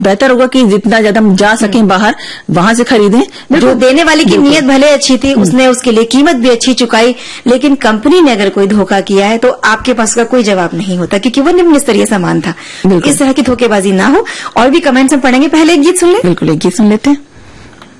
बेहतर होगा कि जितना ज्यादा हम जा सकें बाहर वहां से खरीदें। जो देने वाले की नीयत भले अच्छी थी, उसने उसके लिए कीमत भी अच्छी चुकाई, लेकिन कंपनी ने अगर कोई धोखा किया है तो आपके पास का कोई जवाब नहीं होता, क्योंकि वो निम्न स्तरीय सामान था। इस तरह की धोखेबाजी ना हो। और भी कमेंट्स हम पढ़ेंगे, पहले एक गीत सुन ले। बिल्कुल, एक गीत सुन लेते हैं।